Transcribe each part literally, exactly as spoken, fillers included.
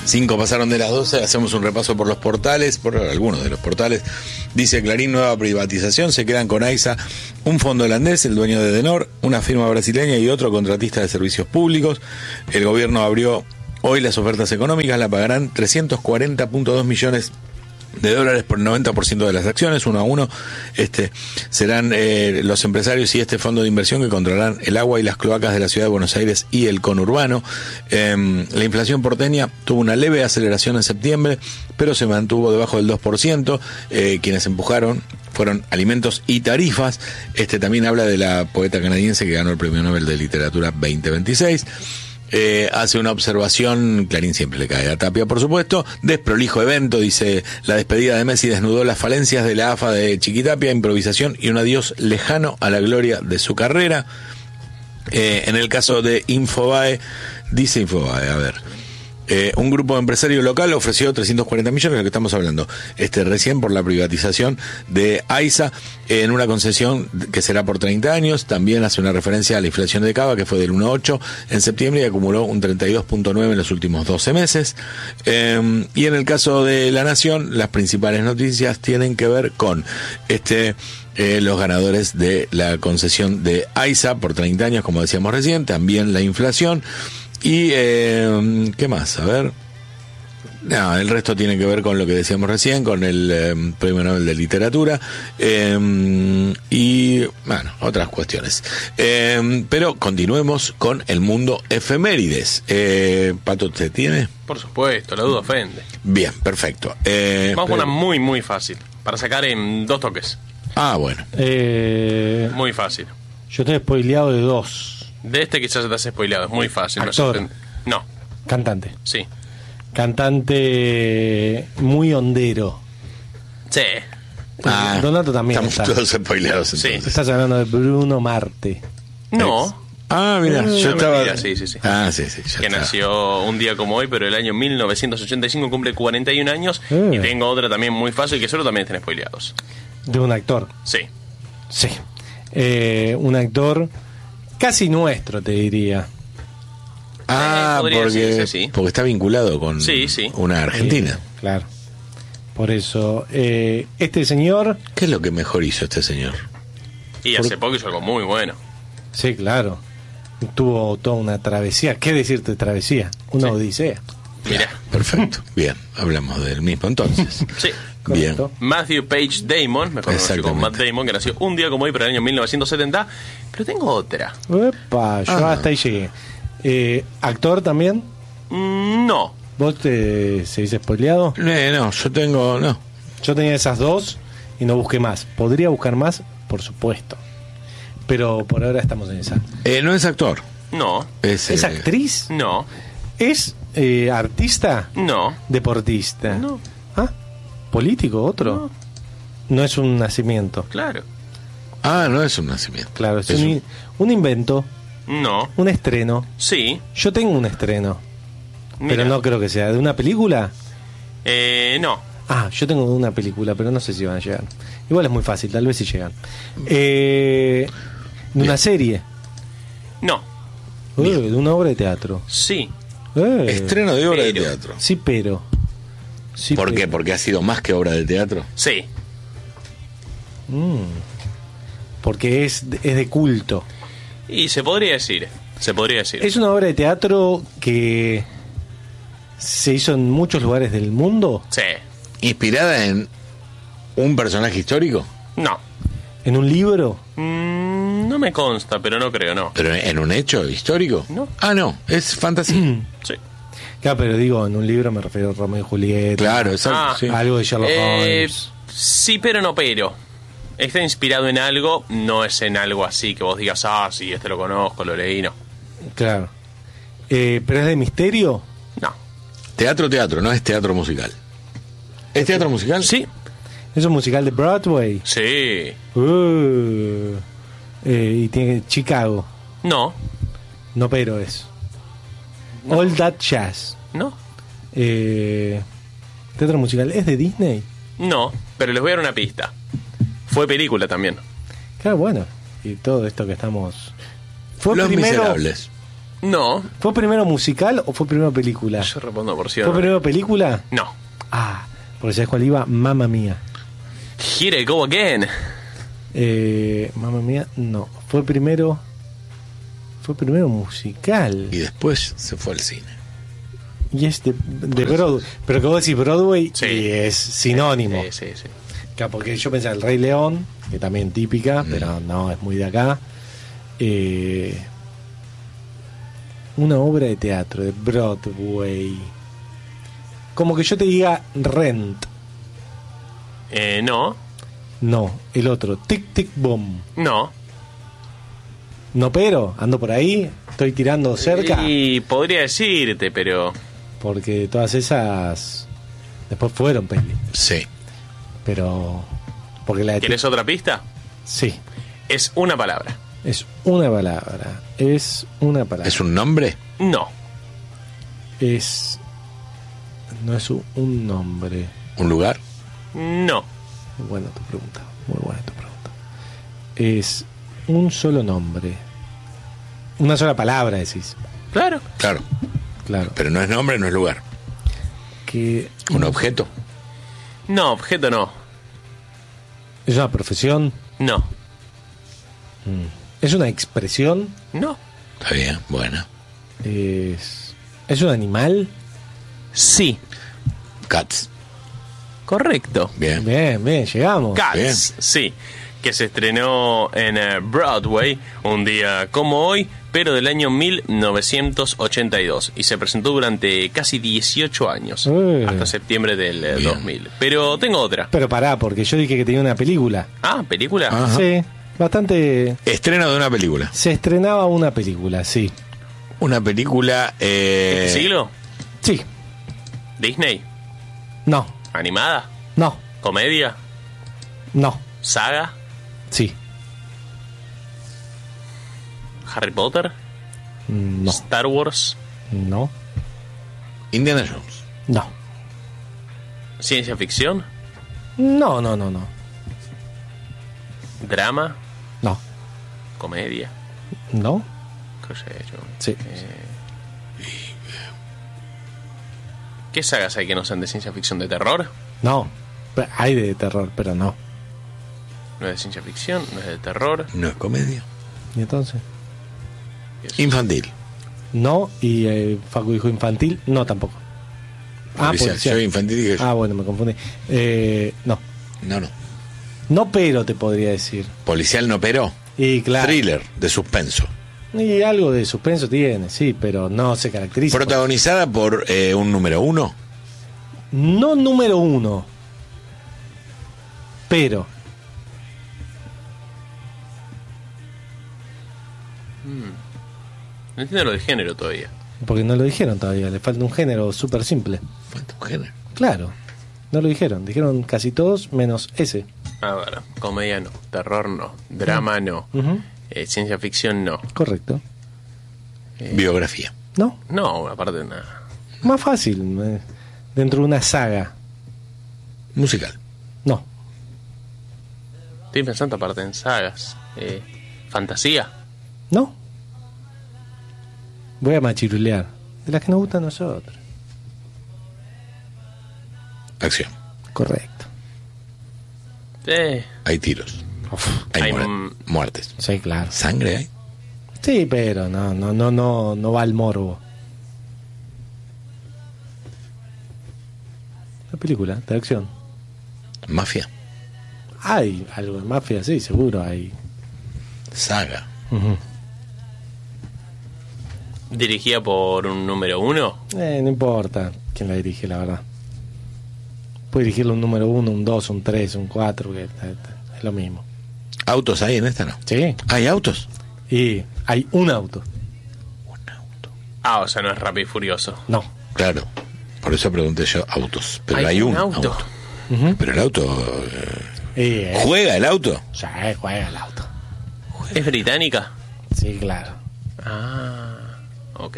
Cinco pasaron de las doce, hacemos un repaso por los portales, por algunos de los portales. Dice Clarín, nueva privatización, se quedan con AISA un fondo holandés, el dueño de Edenor, una firma brasileña y otro contratista de servicios públicos. El gobierno abrió hoy las ofertas económicas, la pagarán trescientos cuarenta punto dos millones de dólares por el noventa por ciento de las acciones, uno a uno. Este serán eh, los empresarios y este fondo de inversión que controlarán el agua y las cloacas de la ciudad de Buenos Aires y el conurbano. Eh, la inflación porteña tuvo una leve aceleración en septiembre, pero se mantuvo debajo del dos por ciento. Eh, quienes empujaron fueron alimentos y tarifas. Este también habla de la poeta canadiense que ganó el Premio Nobel de Literatura veinte veintiséis. Eh, hace una observación, Clarín siempre le cae a Tapia, por supuesto. Desprolijo evento, dice, la despedida de Messi desnudó las falencias de la A F A de Chiquitapia, improvisación y un adiós lejano a la gloria de su carrera. Eh, en el caso de Infobae, dice Infobae, a ver, eh, un grupo de empresario local ofreció trescientos cuarenta millones, de lo que estamos hablando, este recién por la privatización de AISA, eh, en una concesión que será por treinta años. También hace una referencia a la inflación de Cava, que fue del uno coma ocho en septiembre y acumuló un treinta y dos punto nueve en los últimos doce meses. Eh, y en el caso de La Nación, las principales noticias tienen que ver con este... Eh, los ganadores de la concesión de AISA por treinta años, como decíamos recién, también la inflación y eh, ¿qué más? A ver, no, el resto tiene que ver con lo que decíamos recién, con el eh, Premio Nobel de Literatura eh, y bueno, otras cuestiones. Eh, pero continuemos con el mundo efemérides. Eh, Pato, ¿te tiene? Por supuesto, la duda ofende. Bien, perfecto. Eh, Vamos pero... con una muy muy fácil para sacar en dos toques. Ah, bueno. Eh, Muy fácil. yo estoy spoileado de dos. De este quizás te has spoileado, es muy fácil. Actor. No, no, Cantante. sí. Cantante muy hondero. Sí. Ah, Donato también estamos está. todos spoileados Sí. entonces. Estás hablando de Bruno Marte. No. Ah, mira, Eh, yo no, estaba... mentira, sí, sí, sí. Ah, sí, sí. ya Que está. nació un día como hoy, pero el año mil novecientos ochenta y cinco, cumple cuarenta y un años. Eh. Y tengo otra también muy fácil que solo también estén spoileados. De un actor. Sí. Sí. Eh, un actor casi nuestro, te diría. Ah, Eh, podría porque, decirse, sí. porque está vinculado con Sí, sí. una argentina. Eh, claro. Por eso, eh, este señor, ¿Qué es lo que mejor hizo este señor? Y hace poco hizo algo muy bueno. sí, claro, tuvo toda una travesía. ¿Qué decirte travesía? Una Sí. odisea. Mira. Perfecto. Bien, hablamos del mismo entonces. Sí. Bien. Correcto. Matthew Page Damon, mejor conocido como Matt Exactamente. Damon, que nació un día como hoy, pero en el año mil novecientos setenta. Pero tengo otra. Epa, yo Ah. hasta ahí llegué. Eh, ¿Actor también? Mm, no. ¿Vos te seguís spoileado? Eh, no, yo tengo... No. Yo tenía esas dos y no busqué más. ¿Podría buscar más? Por supuesto. Pero por ahora estamos en esa. Eh, no es actor. No. Es, ¿Es eh, actriz? No. ¿Es eh, artista? No. ¿Deportista? No. ¿Ah? ¿Político? ¿Otro? No. No es un nacimiento. Claro. Ah, no es un nacimiento. Claro, es, Es un, un- in- un invento, No. un estreno. Sí. Yo tengo un estreno, Mira. pero no creo que sea. ¿De una película? Eh, no. Ah, yo tengo una película, pero no sé si van a llegar. Igual es muy fácil, tal vez si llegan. Eh, de una Bien. serie. No. Uh, de una obra de teatro. Sí. Eh, Estreno de obra de pero- teatro. Sí, pero. Sí, ¿Por pero. qué? Porque ha sido más que obra de teatro. Sí. Mm. Porque es, de- es de culto. Y se podría decir. Se podría decir. Es una obra de teatro que se hizo en muchos lugares del mundo. Sí. ¿Inspirada en un personaje histórico? No. En un libro. Mm, no me consta, pero no creo, no. ¿Pero en un hecho histórico? No. Ah, no, es fantasía. Sí. Claro, pero digo, en un libro me refiero a Romeo y Julieta. Claro, exacto. Ah. sí. Algo de Sherlock Eh, Holmes. sí, pero no, pero. Está inspirado en algo, no es en algo así que vos digas, ah, sí, este lo conozco, lo leí, no. Claro. Eh, ¿Pero es de misterio? No. Teatro, teatro, no es teatro musical. ¿Es teatro musical? Sí. ¿Es un musical de Broadway? Sí. Uh, eh, y tiene Chicago. No. No, pero es. All That Jazz. No. Eh, teatro musical. ¿Es de Disney? No. Pero les voy a dar una pista. Fue película también. Claro, bueno. Y todo esto que estamos. Fue Los primero. Miserables. No. ¿Fue primero musical o fue primero película? Yo respondo por sí o ¿Fue no. primero película? No. Ah, porque sabes cuál iba, Mamma Mía. Here I go again. Eh, Mamma Mía, no. Fue primero. Fue primero musical. Y después se fue al cine. Y es de, de Broadway. Pero que vos decís Broadway Sí. y es sinónimo. Sí, sí, sí. Claro, porque yo pensaba El Rey León, que también típica, Mm. pero no, es muy de acá. Eh, una obra de teatro de Broadway. Como que yo te diga Rent. Eh, no. No, el otro, Tic Tic Boom. No. No, pero ando por ahí, estoy tirando cerca. Y podría decirte, pero... Porque todas esas después fueron peli. Sí. Pero. Porque la de ¿Quieres otra pista? Sí, Es una palabra. es una palabra. Es una palabra. ¿Es un nombre? No. Es. No es un, un nombre. ¿Un lugar? No. Muy buena tu pregunta. Muy buena tu pregunta. Es un solo nombre. Una sola palabra, decís. Claro. Claro. Claro. Pero no es nombre, no es lugar. Que ¿Un objeto? No, objeto no. es una profesión. No. Es una expresión. No. Está bien, buena. Es. Es un animal. Sí. Cats. Correcto. Bien. Bien, bien, llegamos. Cats, Bien. sí. Que se estrenó en eh, Broadway un día como hoy, pero del año mil novecientos ochenta y dos. Y se presentó durante casi dieciocho años, Eh. hasta septiembre del eh, Bien. dos mil. Pero tengo otra. Pero pará, porque yo dije que tenía una película. Ah, ¿película? Ajá. Sí, bastante. Estreno de una película. Se estrenaba una película, sí. Una película... Eh... ¿Este siglo? Sí, ¿Disney? no, ¿Animada? no, ¿Comedia? no, ¿Saga? sí, ¿Harry Potter? no, ¿Star Wars? no, Indiana Jones. no, ¿Ciencia ficción? no, no, no, no, ¿Drama? no, ¿Comedia? no, ¿Qué sé yo? sí. ¿Qué sagas hay que no sean de ciencia ficción? ¿De terror? No, hay de terror, pero no. No es de ciencia ficción, no es de terror. No es comedia. ¿Y entonces? Infantil. No, y eh, Facu dijo infantil, no tampoco. Ah, Policial. policial. Yo infantil dije yo. Ah, bueno, me confundí. Eh, no, No, no. no, pero te podría decir. Policial no, pero... Y claro. Thriller, de suspenso. Y algo de suspenso tiene, sí, pero no se caracteriza. por- Protagonizada por eh, un número uno. No número uno, pero No entiendo lo del género todavía. porque no lo dijeron todavía, le falta un género súper simple. Falta un género. Claro, no lo dijeron, dijeron casi todos menos ese. A ver, comedia no, terror no, drama no, Ujú, eh, ciencia ficción no. correcto. Biografía. No, No, aparte de nada. más fácil, eh, dentro de una saga. Musical. No, Estoy pensando aparte en sagas. Eh, fantasía. no. Voy a machirulear, de las que nos gustan a nosotros. Acción. Correcto. Eh, Hay tiros. Uf, Hay, Hay, muer- mm, muertes. sí, claro. Sangre hay. Sí, pero no, no, no, no, no va al morbo. La película de acción. Mafia. Hay algo de mafia, sí, seguro hay. Saga. Ujú. dirigida por un número uno. Eh, no importa quién la dirige, la verdad. Puede dirigirlo un número uno, un dos, un tres, un cuatro, que es, es lo mismo. ¿Autos hay en esta, no? Sí. ¿Hay autos? Y hay un auto. Un auto. Ah, o sea, no es Rápido y Furioso. No. Claro. Por eso pregunté yo autos. Pero Hay hay, un un auto. auto. Ujú. Pero el auto... eh, Y, eh, ¿Juega el auto? sí, juega el auto. ¿Es británica? Sí, claro. Ah, ok.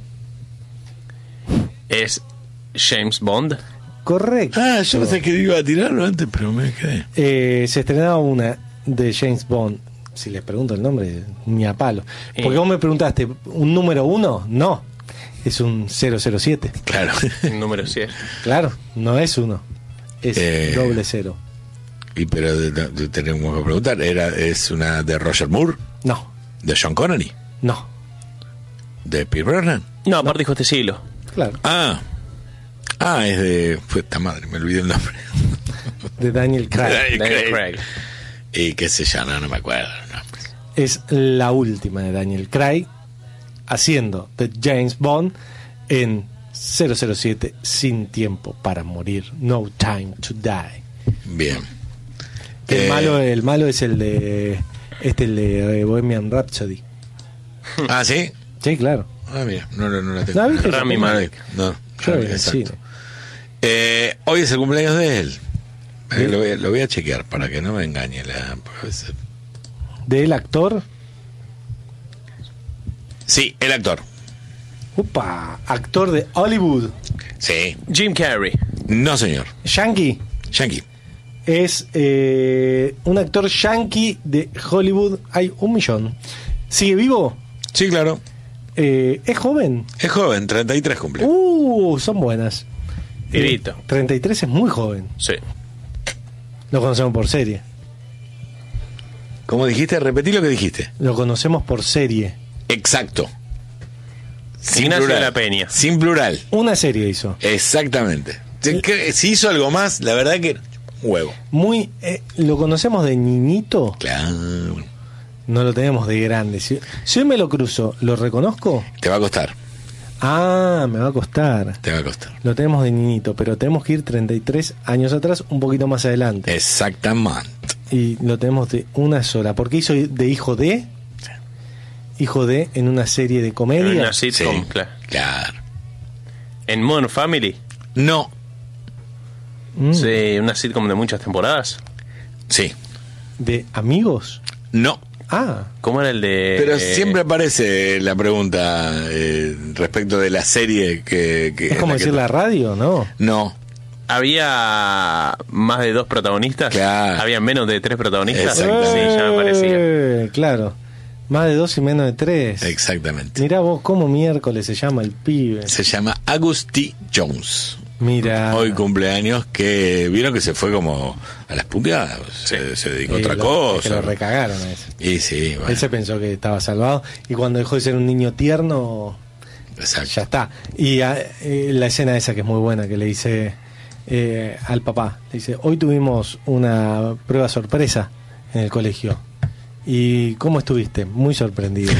¿Es James Bond? Correcto. Ah, yo pensé que iba a tirarlo antes, pero me quedé. Eh, se estrenaba una de James Bond si les pregunto el nombre, ni a palo. Porque vos me preguntaste, ¿un número uno? No, es un cero cero siete. Claro. Número cien. Claro, no es uno, es Eh, doble cero. Y pero de- de- de- tenemos que preguntar, ¿era, ¿es una de Roger Moore? No, ¿De Sean Connery? no, ¿De Pierce Brosnan? No, aparte dijo este siglo. claro, Ah, ah, es de... Puta madre, me olvidé el nombre. de Daniel Craig. Daniel Daniel Craig. Craig. Y qué sé yo, no, no me acuerdo. No. Es la última de Daniel Craig haciendo de James Bond en cero cero siete, Sin tiempo para morir, No time to die. Bien. El Eh, malo, el malo es el de este, el de Bohemian Rhapsody. Ah, ¿sí? Sí, claro. Ah, mira, no, no, no la tengo. ¿La viste? Rami No, Malek. No, Yo Rami, vi en el exacto. cine. Eh, hoy es el cumpleaños de él. Eh, ¿Sí? lo, voy a, lo voy a chequear para que no me engañe la... pues, Del actor, sí, el actor. upa, actor de Hollywood, Sí. Jim Carrey. No, señor. yankee. Yankee. Es eh, un actor yankee de Hollywood. Hay un millón. ¿Sigue vivo? Sí, claro. Eh, ¿Es joven? Es joven, treinta y tres cumple. Uh, son buenas. Pibito. Eh, treinta y tres es muy joven. Sí. Lo conocemos por serie. ¿Cómo dijiste? Repetí lo que dijiste. Lo conocemos por serie. Exacto. Sin Ignacio plural. de la Peña. Sin plural. Una serie hizo. Exactamente. Si, que- si hizo algo más, la verdad que... Un huevo. Muy, eh, lo conocemos de niñito. Claro. No lo tenemos de grande. Si, si hoy me lo cruzo, ¿lo reconozco? Te va a costar. Ah, me va a costar. Te va a costar. Lo tenemos de niñito, pero tenemos que ir treinta y tres años atrás, un poquito más adelante. Exactamente. Y lo tenemos de una sola. Porque hizo de hijo de. Hijo de en una serie de En comedia. una sitcom, Sí. claro. Claro. En Modern Family. No. Mm, Sí, una sitcom de muchas temporadas. Sí. De amigos. No. Ah, ¿Cómo era el de...? Pero eh, siempre aparece la pregunta eh, respecto de la serie que... que es como la que decir la to- radio, ¿no? No. ¿Había más de dos protagonistas? Claro. ¿Había menos de tres protagonistas? Exactamente. Sí, ya me parecía. Eh, Claro. Más de dos y menos de tres. Exactamente. Mirá vos cómo miércoles se llama el pibe. Se llama Agusty Jones. Mira. Hoy cumpleaños que vieron que se fue como a las puteadas. Se, se dedicó a Eh, otra lo- cosa. Que lo recagaron a ese. Y sí, bueno. Él se pensó que estaba salvado. Y cuando dejó de ser un niño tierno, Exacto. ya está. Y ah, eh, la escena esa que es muy buena, que le dice eh, al papá, le dice, hoy tuvimos una prueba sorpresa en el colegio. ¿Y cómo estuviste? Muy sorprendido.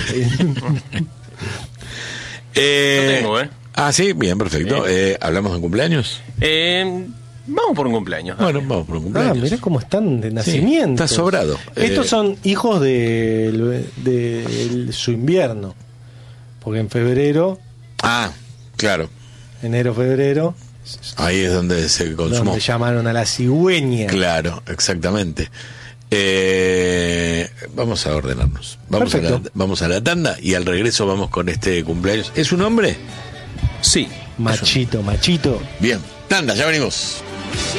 Eh, Lo tengo, ¿eh? Ah, sí, bien, perfecto. Eh, ¿Hablamos de cumpleaños? Eh, vamos por un cumpleaños. dale. Bueno, vamos por un Ah, cumpleaños. mirá cómo están de nacimiento. está sobrado. Estos Eh, son hijos de, de, de su invierno. Porque en febrero, Ah, claro. enero, febrero, Ahí es donde se consumó. donde llamaron a la cigüeña. Claro, exactamente. Eh, vamos a ordenarnos. Vamos a, la, Perfecto. vamos a la tanda y al regreso vamos con este cumpleaños. ¿Es un hombre? Sí. Machito, machito. Bien. Tanda, ya venimos.